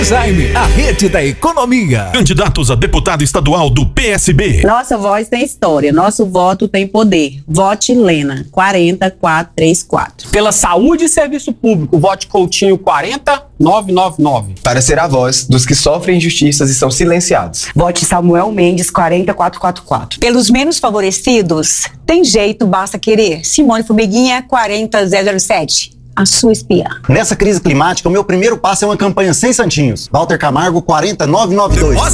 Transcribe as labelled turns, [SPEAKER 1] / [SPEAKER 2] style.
[SPEAKER 1] Design, a rede da economia.
[SPEAKER 2] Candidatos a deputado estadual do PSB.
[SPEAKER 3] Nossa voz tem história, nosso voto tem poder. Vote Lena, 40434.
[SPEAKER 4] Pela saúde e serviço público, vote Coutinho 40999.
[SPEAKER 5] Para ser a voz dos que sofrem injustiças e são silenciados.
[SPEAKER 6] Vote Samuel Mendes 40444.
[SPEAKER 7] Pelos menos favorecidos, tem jeito, basta querer. Simone Formiguinha 40007. A sua espiã.
[SPEAKER 8] Nessa crise climática, o meu primeiro passo é uma campanha sem santinhos. Walter Camargo 40992.